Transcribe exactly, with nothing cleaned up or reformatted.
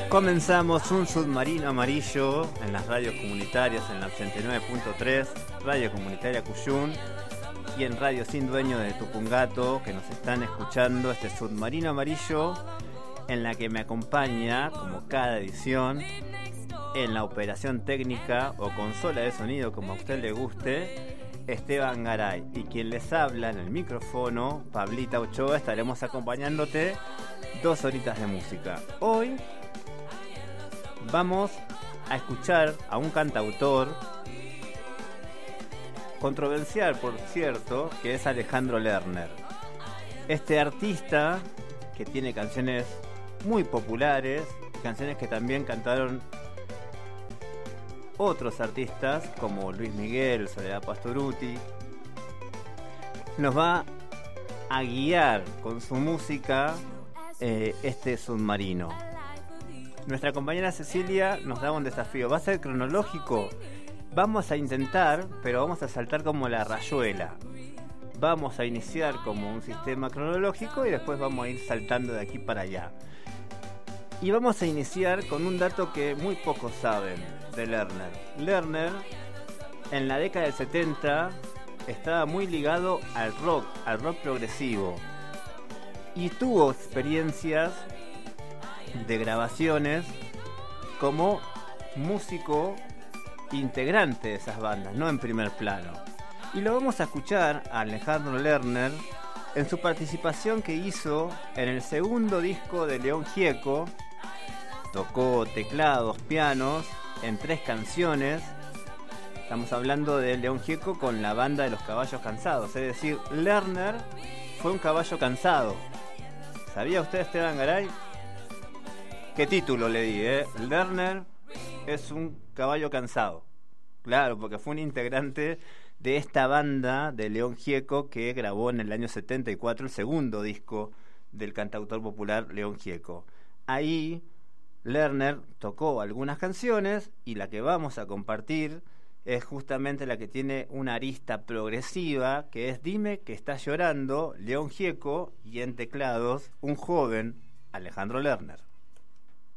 Comenzamos un submarino amarillo en las radios comunitarias, en la ochenta y nueve punto tres, Radio Comunitaria Cuyún, y en Radio Sin Dueño de Tupungato, que nos están escuchando este submarino amarillo, en la que me acompaña, como cada edición, en la operación técnica o consola de sonido, como a usted le guste, Esteban Garay, y quien les habla en el micrófono, Pablita Ochoa. Estaremos acompañándote dos horitas de música. Hoy vamos a escuchar a un cantautor controversial, por cierto, que es Alejandro Lerner. Este artista que tiene canciones muy populares, canciones que también cantaron otros artistas como Luis Miguel, Soledad Pastorutti, nos va a guiar con su música eh, este submarino. Nuestra compañera Cecilia nos da un desafío. Va a ser cronológico. Vamos a intentar, pero vamos a saltar como la rayuela. Vamos a iniciar como un sistema cronológico y después vamos a ir saltando de aquí para allá. Y vamos a iniciar con un dato que muy pocos saben de Lerner. Lerner, en la década del setenta, estaba muy ligado al rock, al rock progresivo. Y tuvo experiencias de grabaciones como músico integrante de esas bandas, no en primer plano. Y lo vamos a escuchar a Alejandro Lerner en su participación que hizo en el segundo disco de León Gieco. Tocó teclados, pianos en tres canciones. Estamos hablando de León Gieco con la banda de los Caballos Cansados, es decir, Lerner fue un caballo cansado. ¿Sabía usted, Esteban Garay? ¿Qué título le di, eh? Lerner es un caballo cansado. Claro, porque fue un integrante de esta banda de León Gieco que grabó en el año setenta y cuatro el segundo disco del cantautor popular León Gieco. Ahí Lerner tocó algunas canciones y la que vamos a compartir es justamente la que tiene una arista progresiva, que es Dime que estás llorando, León Gieco, y en teclados un joven Alejandro Lerner.